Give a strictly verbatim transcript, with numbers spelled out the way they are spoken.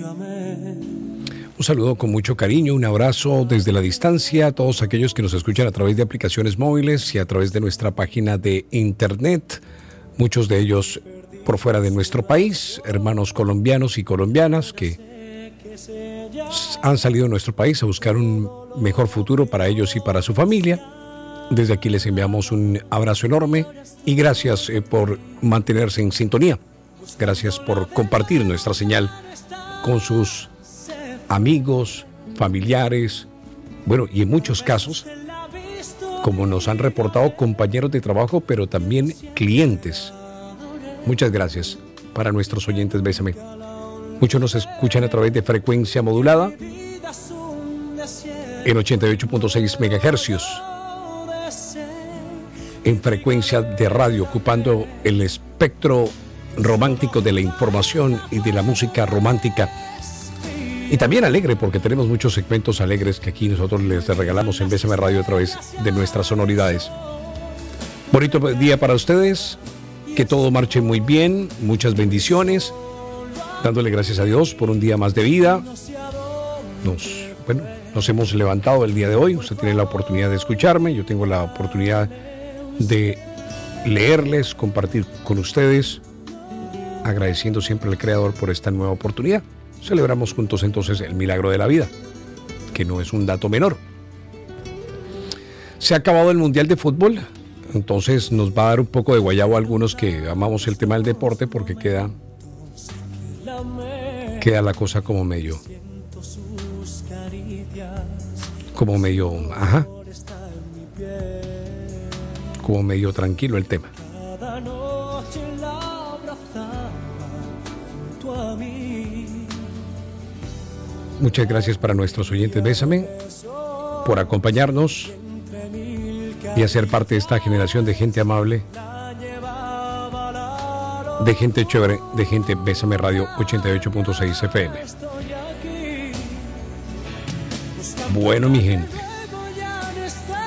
Un saludo con mucho cariño, un abrazo desde la distancia a todos aquellos que nos escuchan a través de aplicaciones móviles y a través de nuestra página de internet, muchos de ellos por fuera de nuestro país, hermanos colombianos y colombianas que han salido de nuestro país a buscar un mejor futuro para ellos y para su familia. Desde aquí les enviamos un abrazo enorme y gracias eh, por mantenerse en sintonía. Gracias por compartir nuestra señal con sus amigos, familiares, bueno, y en muchos casos, como nos han reportado, compañeros de trabajo, pero también clientes. Muchas gracias para nuestros oyentes. Bésame. Muchos nos escuchan a través de frecuencia modulada en ochenta y ocho punto seis megahercios, en frecuencia de radio, ocupando el espectro romántico de la información y de la música romántica. Y también alegre, porque tenemos muchos segmentos alegres que aquí nosotros les regalamos en B S M Radio a través de nuestras sonoridades. Bonito día para ustedes, que todo marche muy bien, muchas bendiciones, dándole gracias a Dios por un día más de vida. Nos, bueno, nos hemos levantado el día de hoy, usted tiene la oportunidad de escucharme, yo tengo la oportunidad de leerles, compartir con ustedes, agradeciendo siempre al Creador por esta nueva oportunidad. Celebramos juntos entonces el milagro de la vida, que no es un dato menor. Se ha acabado el Mundial de Fútbol, entonces nos va a dar un poco de guayabo a algunos que amamos el tema del deporte, porque queda, queda la cosa como medio, como medio, ajá, como medio tranquilo el tema. Muchas gracias para nuestros oyentes. Bésame por acompañarnos y hacer parte de esta generación de gente amable, de gente chévere, de gente Bésame Radio ochenta y ocho punto seis F M. Bueno, mi gente,